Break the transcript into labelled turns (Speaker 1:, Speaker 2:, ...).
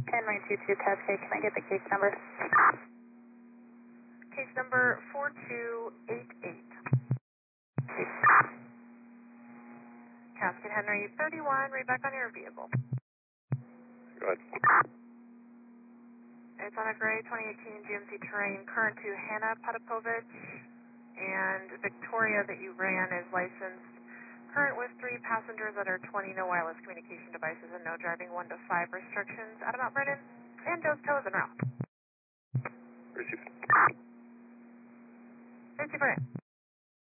Speaker 1: Henry 22 Cascade, can I get the case number?
Speaker 2: Case number 4288. Cascade Henry 31, right back on your vehicle.
Speaker 3: Go ahead.
Speaker 2: It's on a gray 2018 GMC Terrain, current to Hannah Potapovich, and Victoria that you ran is licensed. Current with 3 passengers that are 20, no wireless communication devices, and no driving 1 to 5 restrictions out of Mount Vernon. And Joe's tow is en route.
Speaker 3: Received.
Speaker 2: Thank you for it.